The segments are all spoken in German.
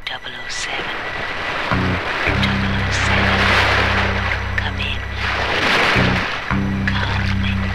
007. 007. Come in. Come in.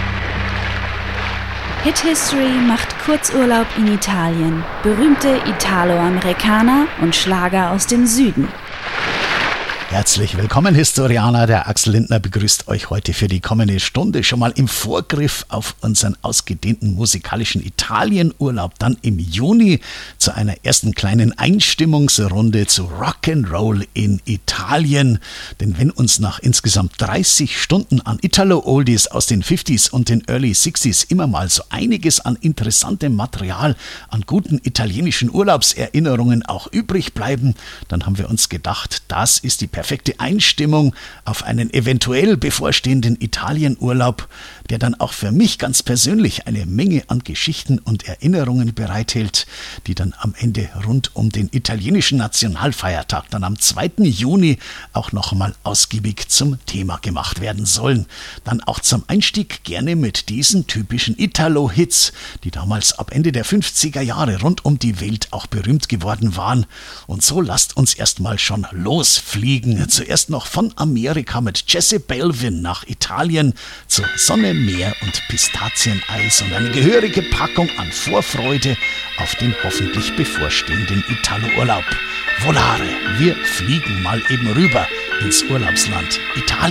Hit History macht Kurzurlaub in Italien. Berühmte Italo-Amerikaner und Schlager aus dem Süden. Herzlich willkommen, Historianer. Der Axel Lindner begrüßt euch heute für die kommende Stunde schon mal im Vorgriff auf unseren ausgedehnten musikalischen Italienurlaub dann im Juni zu einer ersten kleinen Einstimmungsrunde zu Rock'n'Roll in Italien. Denn wenn uns nach insgesamt 30 Stunden an Italo-Oldies aus den 50s und den Early 60s immer mal so einiges an interessantem Material, an guten italienischen Urlaubserinnerungen auch übrig bleiben, dann haben wir uns gedacht, das ist die perfekte Einstimmung auf einen eventuell bevorstehenden Italienurlaub, der dann auch für mich ganz persönlich eine Menge an Geschichten und Erinnerungen bereithält, die dann am Ende rund um den italienischen Nationalfeiertag dann am 2. Juni auch nochmal ausgiebig zum Thema gemacht werden sollen. Dann auch zum Einstieg gerne mit diesen typischen Italo-Hits, die damals ab Ende der 50er Jahre rund um die Welt auch berühmt geworden waren. Und so lasst uns erstmal schon losfliegen. Zuerst noch von Amerika mit Jesse Belvin nach Italien zu Sonne, Meer und Pistazieneis und eine gehörige Packung an Vorfreude auf den hoffentlich bevorstehenden Italo-Urlaub. Volare, wir fliegen mal eben rüber ins Urlaubsland Italien.